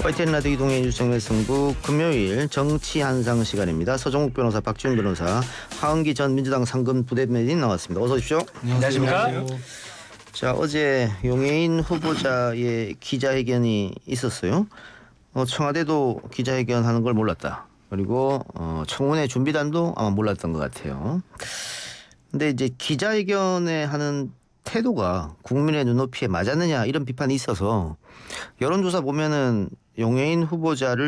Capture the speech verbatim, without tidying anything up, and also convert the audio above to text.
와이티엔 라디오 이동의 뉴스정의 승부 금요일 정치 한상 시간입니다. 서정욱 변호사, 박지훈 변호사, 하은기 전 민주당 상근 부대변인 나왔습니다. 어서 오십시오. 안녕하십니까? 자, 어제 용해인 후보자의 기자회견이 있었어요. 어, 청와대도 기자회견하는 걸 몰랐다. 그리고 어, 청문회 준비단도 아마 몰랐던 것 같아요. 근데 이제 기자회견에 하는 태도가 국민의 눈높이에 맞았느냐 이런 비판이 있어서 여론조사 보면은 용해인 후보자를